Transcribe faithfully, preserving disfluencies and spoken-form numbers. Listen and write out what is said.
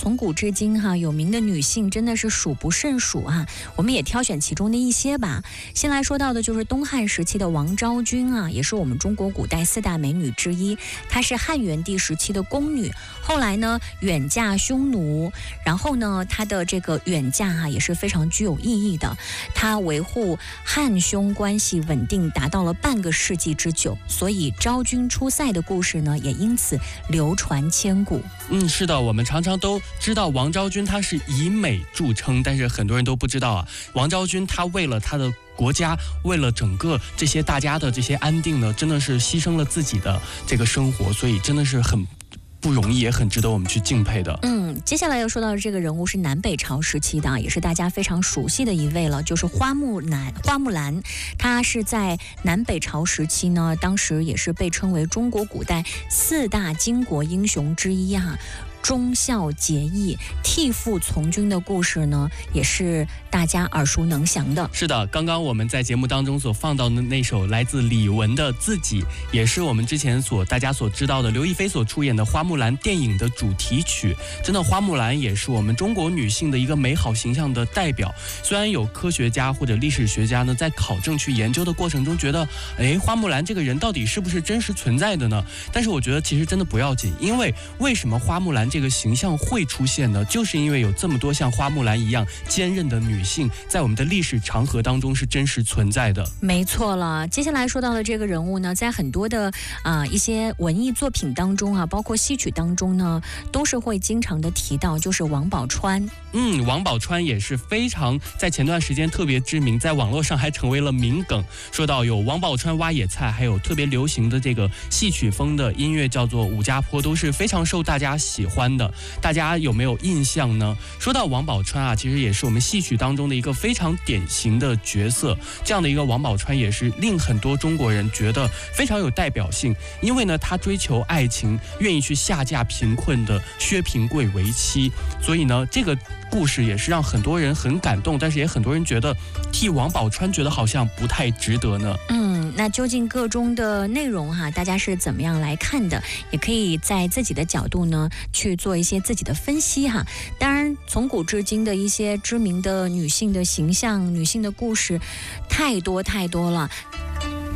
从古至今哈，有名的女性真的是数不胜数啊。我们也挑选其中的一些吧。先来说到的就是东汉时期的王昭君啊，也是我们中国古代四大美女之一。她是汉元帝时期的宫女，后来呢远嫁匈奴，然后呢她的这个远嫁啊也是非常具有意义的。她维护汉匈关系稳定达到了半个世纪之久，所以昭君出塞的故事呢也因此流传千古。 嗯，是的，我们常常都知道王昭君她是以美著称，但是很多人都不知道啊，王昭君她为了她的国家，为了整个这些大家的这些安定呢，真的是牺牲了自己的这个生活，所以真的是很不容易，也很值得我们去敬佩的。 嗯，接下来要说到的这个人物是南北朝时期的，也是大家非常熟悉的一位了，就是花木兰。花木兰，她是在南北朝时期呢，当时也是被称为中国古代四大巾帼英雄之一啊。忠孝节义、替父从军的故事呢，也是大家耳熟能详的。 是的，刚刚我们在节目当中所放到的那首来自李玟的《自己》，也是我们之前所大家所知道的刘亦菲所出演的花木兰电影的主题曲。真的，花木兰也是我们中国女性的一个美好形象的代表。虽然有科学家或者历史学家呢，在考证去研究的过程中，觉得，哎，花木兰这个人到底是不是真实存在的呢？但是我觉得其实真的不要紧，因为为什么花木兰这个形象会出现呢？就是因为有这么多像花木兰一样坚韧的女性，在我们的历史长河当中是真实存在的。 没错了，接下来说到的这个人物呢，在很多的啊、呃、一些文艺作品当中啊，包括戏曲当中呢，都是会经常的提到，就是王宝钏。 嗯，王宝钏也是非常在前段时间特别知名，在网络上还成为了名梗。说到有王宝钏挖野菜，还有特别流行的这个戏曲风的音乐叫做武家坡，都是非常受大家喜欢的。大家有没有印象呢？说到王宝钏啊，其实也是我们戏曲当中的一个非常典型的角色。这样的一个王宝钏也是令很多中国人觉得非常有代表性，因为呢，她追求爱情，愿意去下嫁贫困的薛平贵为妻，所以呢，这个故事也是让很多人很感动，但是也很多人觉得替王宝钏觉得好像不太值得呢。 嗯，那究竟个中的内容哈，大家是怎么样来看的？也可以在自己的角度呢去做一些自己的分析哈。当然，从古至今的一些知名的女性的形象、女性的故事太多太多了。